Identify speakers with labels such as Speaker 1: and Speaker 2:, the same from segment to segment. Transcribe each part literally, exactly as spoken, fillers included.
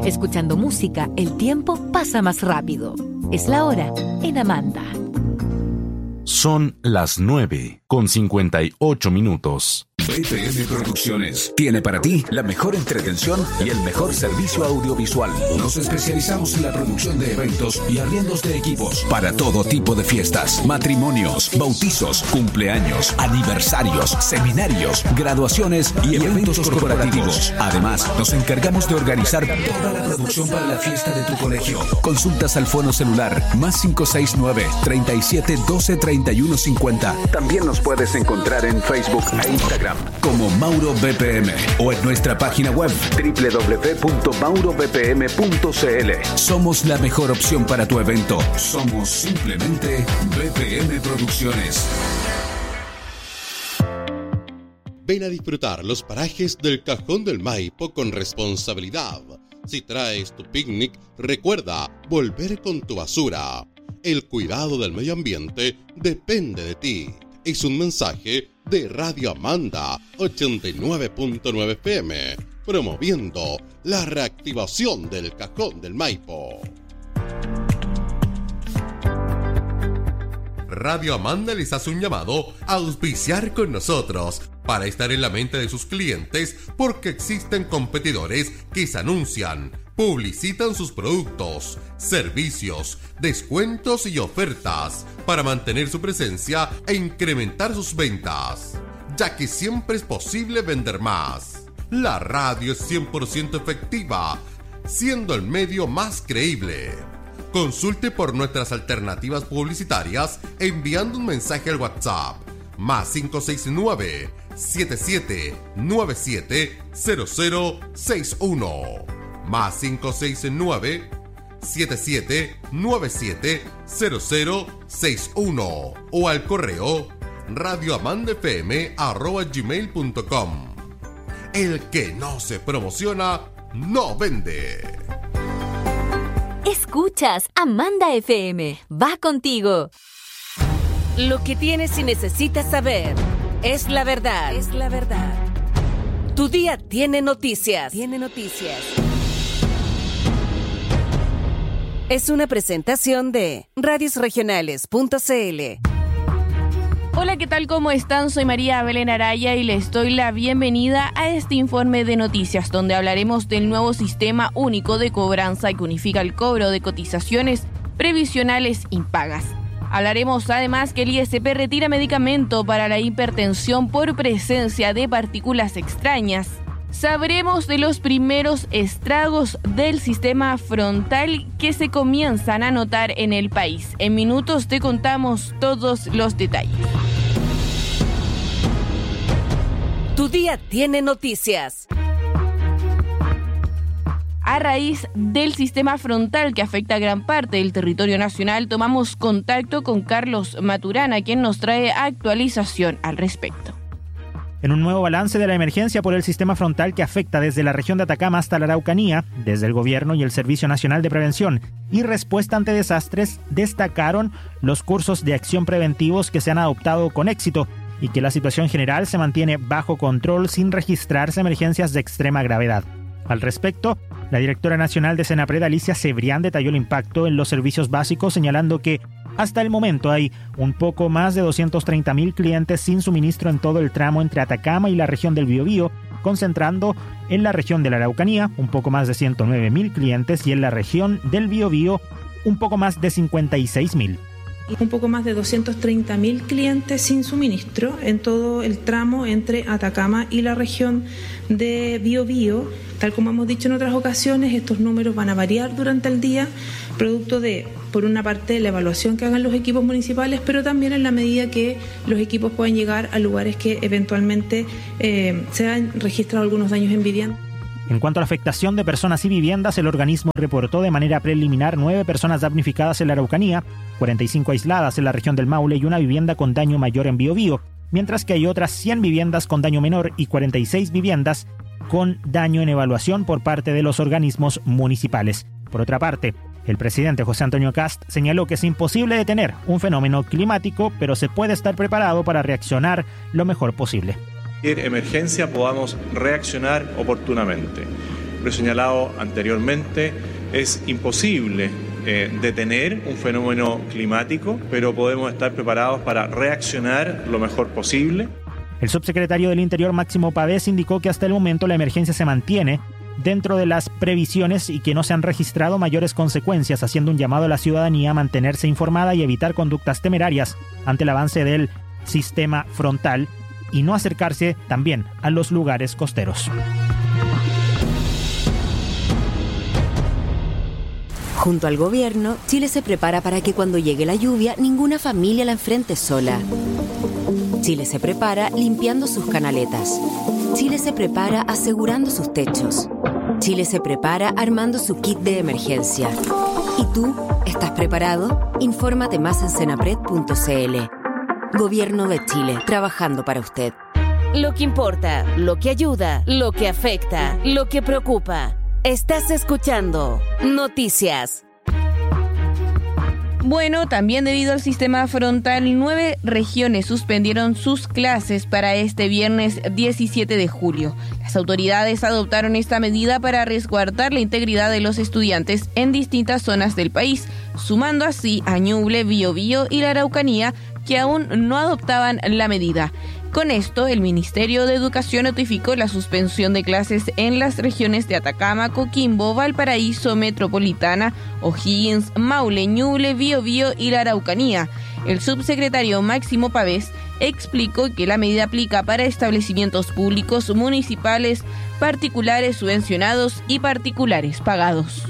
Speaker 1: Escuchando música, el tiempo pasa más rápido. Es la hora en Amanda.
Speaker 2: Son las nueve con cincuenta y ocho minutos.
Speaker 3: B P M Producciones tiene para ti la mejor entretención y el mejor servicio audiovisual. Nos especializamos en la producción de eventos y arriendos de equipos para todo tipo de fiestas, matrimonios, bautizos, cumpleaños, aniversarios, seminarios, graduaciones y eventos corporativos. Además, nos encargamos de organizar toda la producción para la fiesta de tu colegio. Consultas al fono celular más cinco seis nueve, treinta y siete, doce, treinta y uno cincuenta. También nos puedes encontrar en Facebook e Instagram como Mauro B P M o en nuestra página web doble u doble u doble u punto mauro b p m punto c l. Somos la mejor opción para tu evento. Somos simplemente B P M Producciones.
Speaker 4: Ven a disfrutar los parajes del Cajón del Maipo con responsabilidad. Si traes tu picnic, recuerda volver con tu basura. El cuidado del medio ambiente depende de ti. Es un mensaje de Radio Amanda ochenta y nueve punto nueve F M, promoviendo la reactivación del Cajón del Maipo. Radio Amanda les hace un llamado a auspiciar con nosotros para estar en la mente de sus clientes, porque existen competidores que se anuncian, publicitan sus productos, servicios, descuentos y ofertas para mantener su presencia e incrementar sus ventas, ya que siempre es posible vender más. La radio es cien por ciento efectiva, siendo el medio más creíble. Consulte por nuestras alternativas publicitarias enviando un mensaje al WhatsApp más cinco seis nueve, siete siete nueve siete, cero cero seis uno más cinco seis nueve, siete siete nueve siete, cero cero seis uno o al correo radioamandafm arroba gmail punto com. El que no se promociona, no vende.
Speaker 1: Escuchas Amanda F M. Va contigo.
Speaker 5: Lo que tienes y necesitas saber es la verdad. Es la verdad. Tu día tiene noticias. Tiene noticias. Es una presentación de radios regionales punto c l.
Speaker 6: Hola, ¿qué tal? ¿Cómo están? Soy María Belén Araya y les doy la bienvenida a este informe de noticias, donde hablaremos del nuevo sistema único de cobranza que unifica el cobro de cotizaciones previsionales impagas. Hablaremos además que el I S P retira medicamento para la hipertensión por presencia de partículas extrañas. Sabremos de los primeros estragos del sistema frontal que se comienzan a notar en el país. En minutos te contamos todos los detalles.
Speaker 5: Tu día tiene noticias.
Speaker 6: A raíz del sistema frontal que afecta a gran parte del territorio nacional, tomamos contacto con Carlos Maturana, quien nos trae actualización al respecto.
Speaker 7: En un nuevo balance de la emergencia por el sistema frontal que afecta desde la región de Atacama hasta la Araucanía, desde el Gobierno y el Servicio Nacional de Prevención y Respuesta ante Desastres destacaron los cursos de acción preventivos que se han adoptado con éxito y que la situación general se mantiene bajo control sin registrarse emergencias de extrema gravedad. Al respecto, la directora nacional de Senapred, Alicia Cebrián, detalló el impacto en los servicios básicos, señalando que hasta el momento hay un poco más de doscientos treinta mil clientes sin suministro en todo el tramo entre Atacama y la región del Biobío, concentrando en la región de la Araucanía un poco más de ciento nueve mil clientes y en la región del Biobío un poco más de cincuenta y seis mil.
Speaker 8: Un poco más de doscientos treinta mil clientes sin suministro en todo el tramo entre Atacama y la región de Biobío. Tal como hemos dicho en otras ocasiones, estos números van a variar durante el día, producto de, por una parte, la evaluación que hagan los equipos municipales, pero también en la medida que los equipos puedan llegar a lugares que eventualmente eh, se han registrado algunos daños en vivienda.
Speaker 7: En cuanto a la afectación de personas y viviendas, el organismo reportó de manera preliminar nueve personas damnificadas en la Araucanía, cuarenta y cinco aisladas en la región del Maule y una vivienda con daño mayor en Biobío, mientras que hay otras cien viviendas con daño menor y cuarenta y seis viviendas con daño en evaluación por parte de los organismos municipales. Por otra parte, el presidente José Antonio Kast señaló que es imposible detener un fenómeno climático, pero se puede estar preparado para reaccionar lo mejor posible.
Speaker 9: En emergencia podamos reaccionar oportunamente. lo he señalado anteriormente, es imposible eh, detener un fenómeno climático, pero podemos estar preparados para reaccionar lo mejor posible.
Speaker 7: El subsecretario del Interior, Máximo Pavés, indicó que hasta el momento la emergencia se mantiene dentro de las previsiones y que no se han registrado mayores consecuencias, haciendo un llamado a la ciudadanía a mantenerse informada y evitar conductas temerarias ante el avance del sistema frontal y no acercarse también a los lugares costeros.
Speaker 1: Junto al gobierno, Chile se prepara para que cuando llegue la lluvia, ninguna familia la enfrente sola. Chile se prepara limpiando sus canaletas. Chile se prepara asegurando sus techos. Chile se prepara armando su kit de emergencia. ¿Y tú? ¿Estás preparado? Infórmate más en senapred punto c l. Gobierno de Chile, trabajando para usted.
Speaker 5: Lo que importa, lo que ayuda, lo que afecta, lo que preocupa. Estás escuchando Noticias.
Speaker 6: Bueno, también debido al sistema frontal, nueve regiones suspendieron sus clases para este viernes diecisiete de julio. Las autoridades adoptaron esta medida para resguardar la integridad de los estudiantes en distintas zonas del país, sumando así a Ñuble, Biobío y la Araucanía, que aún no adoptaban la medida. Con esto, el Ministerio de Educación notificó la suspensión de clases en las regiones de Atacama, Coquimbo, Valparaíso, Metropolitana, O'Higgins, Maule, Ñuble, Biobío y la Araucanía. El subsecretario Máximo Pavés explicó que la medida aplica para establecimientos públicos, municipales, particulares subvencionados y particulares pagados.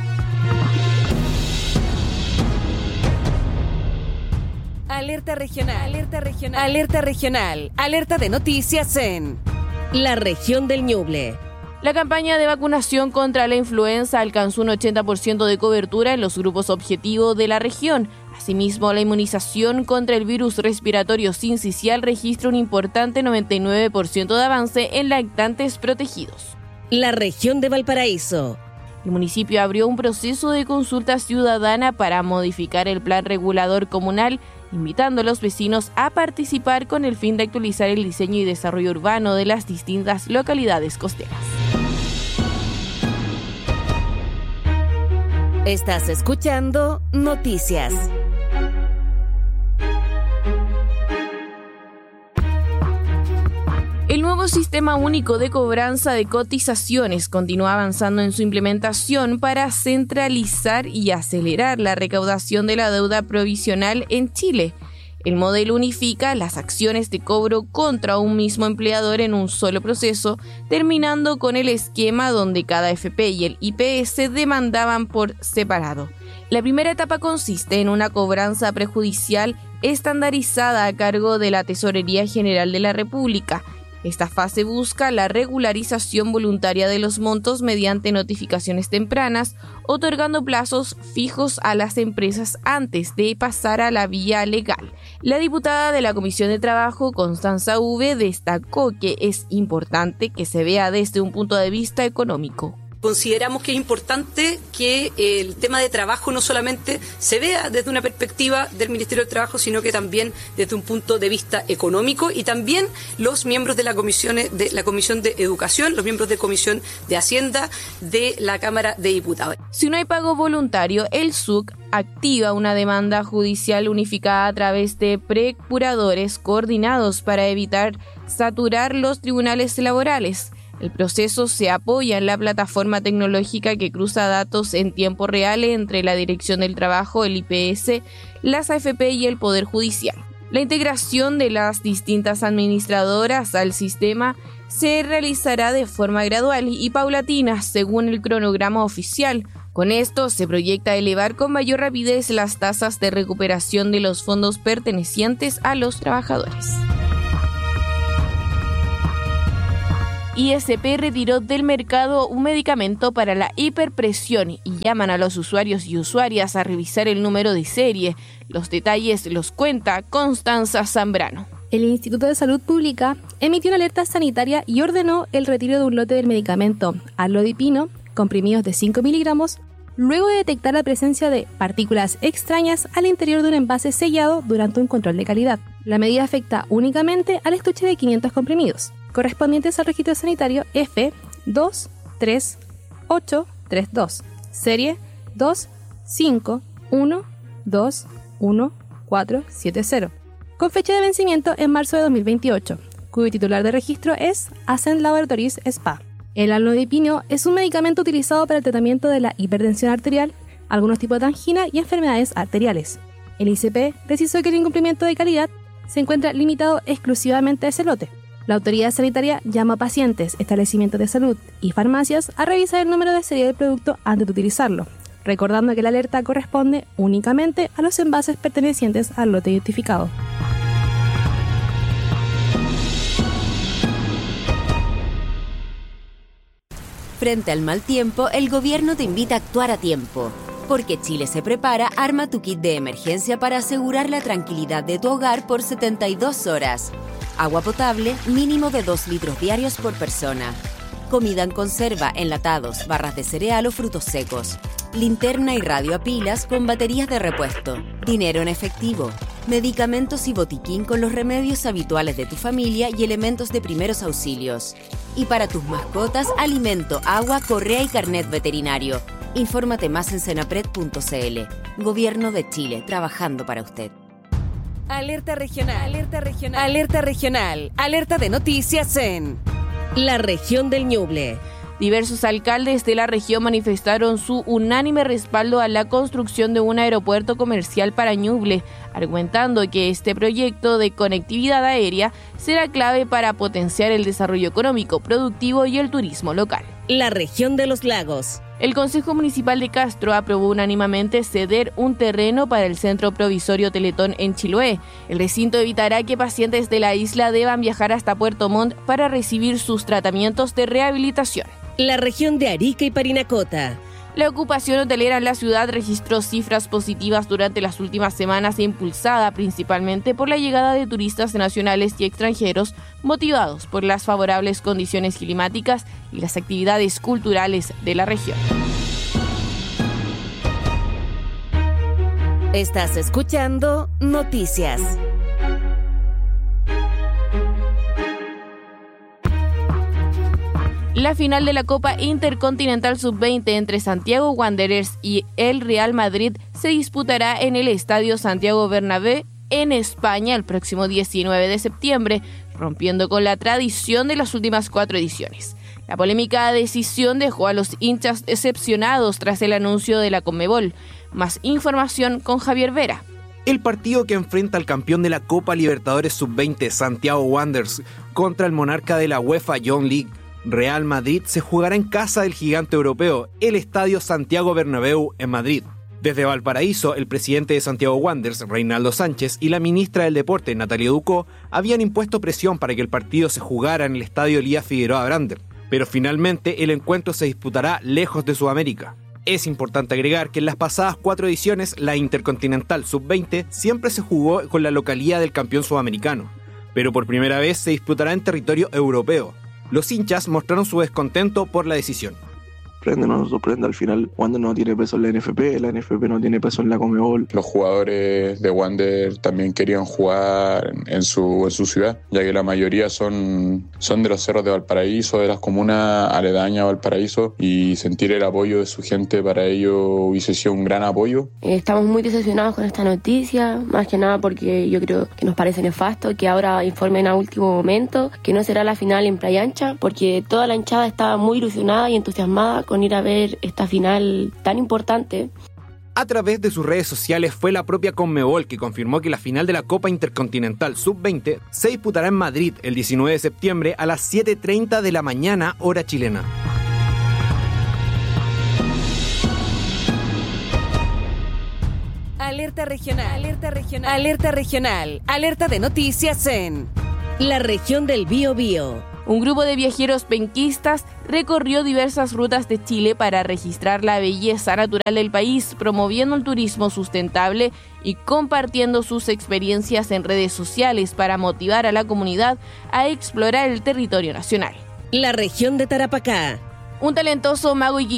Speaker 5: Alerta regional, alerta regional, alerta regional, alerta de noticias en la región del Ñuble.
Speaker 6: La campaña de vacunación contra la influenza alcanzó un ochenta por ciento de cobertura en los grupos objetivo de la región. Asimismo, la inmunización contra el virus respiratorio sincicial registra un importante noventa y nueve por ciento de avance en lactantes protegidos.
Speaker 5: La región de Valparaíso.
Speaker 6: El municipio abrió un proceso de consulta ciudadana para modificar el plan regulador comunal, invitando a los vecinos a participar con el fin de actualizar el diseño y desarrollo urbano de las distintas localidades costeras.
Speaker 5: Estás escuchando Noticias.
Speaker 6: El nuevo Sistema Único de Cobranza de Cotizaciones continúa avanzando en su implementación para centralizar y acelerar la recaudación de la deuda provisional en Chile. El modelo unifica las acciones de cobro contra un mismo empleador en un solo proceso, terminando con el esquema donde cada F P y el I P S demandaban por separado. La primera etapa consiste en una cobranza prejudicial estandarizada a cargo de la Tesorería General de la República. Esta fase busca la regularización voluntaria de los montos mediante notificaciones tempranas, otorgando plazos fijos a las empresas antes de pasar a la vía legal. La diputada de la Comisión de Trabajo, Constanza V, destacó que es importante que se vea desde un punto de vista económico.
Speaker 10: Consideramos que es importante que el tema de trabajo no solamente se vea desde una perspectiva del Ministerio del Trabajo, sino que también desde un punto de vista económico, y también los miembros de la Comisión de, la Comisión de Educación, los miembros de Comisión de Hacienda de la Cámara de Diputados.
Speaker 6: Si no hay pago voluntario, el S U C activa una demanda judicial unificada a través de procuradores coordinados para evitar saturar los tribunales laborales. El proceso se apoya en la plataforma tecnológica que cruza datos en tiempo real entre la Dirección del Trabajo, el I P S, las A F P y el Poder Judicial. La integración de las distintas administradoras al sistema se realizará de forma gradual y paulatina según el cronograma oficial. Con esto se proyecta elevar con mayor rapidez las tasas de recuperación de los fondos pertenecientes a los trabajadores. I S P retiró del mercado un medicamento para la hiperpresión y llaman a los usuarios y usuarias a revisar el número de serie. Los detalles los cuenta Constanza Zambrano.
Speaker 11: El Instituto de Salud Pública emitió una alerta sanitaria y ordenó el retiro de un lote del medicamento Arlodipino, comprimidos de cinco miligramos, luego de detectar la presencia de partículas extrañas al interior de un envase sellado durante un control de calidad. La medida afecta únicamente al estuche de quinientos comprimidos, correspondientes al registro sanitario F dos tres ocho tres dos, serie dos cinco uno dos uno cuatro siete cero, con fecha de vencimiento en marzo de dos mil veintiocho, cuyo titular de registro es Ascend Laboratories S P A. El amlodipino es un medicamento utilizado para el tratamiento de la hipertensión arterial, algunos tipos de angina y enfermedades arteriales. El I C P precisó que el incumplimiento de calidad se encuentra limitado exclusivamente a ese lote. La autoridad sanitaria llama a pacientes, establecimientos de salud y farmacias a revisar el número de serie del producto antes de utilizarlo, recordando que la alerta corresponde únicamente a los envases pertenecientes al lote identificado.
Speaker 1: Frente al mal tiempo, el gobierno te invita a actuar a tiempo. Porque Chile se prepara, arma tu kit de emergencia para asegurar la tranquilidad de tu hogar por setenta y dos horas. Agua potable, mínimo de dos litros diarios por persona. Comida en conserva, enlatados, barras de cereal o frutos secos. Linterna y radio a pilas con baterías de repuesto. Dinero en efectivo. Medicamentos y botiquín con los remedios habituales de tu familia y elementos de primeros auxilios. Y para tus mascotas, alimento, agua, correa y carnet veterinario. Infórmate más en senapred punto c l. Gobierno de Chile, trabajando para usted.
Speaker 5: Alerta regional, alerta regional, alerta regional, alerta de noticias en la región del Ñuble.
Speaker 6: Diversos alcaldes de la región manifestaron su unánime respaldo a la construcción de un aeropuerto comercial para Ñuble, argumentando que este proyecto de conectividad aérea será clave para potenciar el desarrollo económico, productivo y el turismo local.
Speaker 5: La región de los lagos.
Speaker 6: El Consejo Municipal de Castro aprobó unánimemente ceder un terreno para el Centro Provisorio Teletón en Chiloé. El recinto evitará que pacientes de la isla deban viajar hasta Puerto Montt para recibir sus tratamientos de rehabilitación.
Speaker 5: La región de Arica y Parinacota.
Speaker 6: La ocupación hotelera en la ciudad registró cifras positivas durante las últimas semanas, impulsada principalmente por la llegada de turistas nacionales y extranjeros, motivados por las favorables condiciones climáticas y las actividades culturales de la región.
Speaker 5: Estás escuchando Noticias.
Speaker 6: La final de la Copa Intercontinental sub veinte entre Santiago Wanderers y el Real Madrid se disputará en el Estadio Santiago Bernabéu en España el próximo diecinueve de septiembre, rompiendo con la tradición de las últimas cuatro ediciones. La polémica decisión dejó a los hinchas decepcionados tras el anuncio de la Conmebol. Más información con Javier Vera.
Speaker 12: El partido que enfrenta al campeón de la Copa Libertadores sub veinte, Santiago Wanderers, contra el monarca de la UEFA, John League, Real Madrid, se jugará en casa del gigante europeo, el Estadio Santiago Bernabéu en Madrid. Desde Valparaíso, el presidente de Santiago Wanderers, Reinaldo Sánchez, y la ministra del Deporte, Natalia Ducó, habían impuesto presión para que el partido se jugara en el Estadio Elías Figueroa Brander, pero finalmente el encuentro se disputará lejos de Sudamérica. Es importante agregar que en las pasadas cuatro ediciones, la Intercontinental sub veinte siempre se jugó con la localía del campeón sudamericano, pero por primera vez se disputará en territorio europeo. Los hinchas mostraron su descontento por la decisión.
Speaker 13: Sorprende, no nos sorprende, al final Wander no tiene peso en la N F P, la N F P no tiene peso en la Conmebol.
Speaker 14: Los jugadores de Wander también querían jugar en su, en su ciudad, ya que la mayoría son, son de los cerros de Valparaíso, de las comunas aledañas a Valparaíso, y sentir el apoyo de su gente para ellos hubiese sido un gran apoyo.
Speaker 15: Estamos muy decepcionados con esta noticia, más que nada porque yo creo que nos parece nefasto que ahora informen a último momento que no será la final en Playa Ancha, porque toda la hinchada estaba muy ilusionada y entusiasmada con ir a ver esta final tan importante.
Speaker 12: A través de sus redes sociales fue la propia Conmebol que confirmó que la final de la Copa Intercontinental sub veinte se disputará en Madrid el diecinueve de septiembre a las siete treinta de la mañana, hora chilena.
Speaker 5: Alerta regional, alerta regional, alerta regional, alerta de noticias en la región del Biobío.
Speaker 6: Un grupo de viajeros penquistas recorrió diversas rutas de Chile para registrar la belleza natural del país, promoviendo el turismo sustentable y compartiendo sus experiencias en redes sociales para motivar a la comunidad a explorar el territorio nacional.
Speaker 5: La región de Tarapacá.
Speaker 6: Un talentoso mago y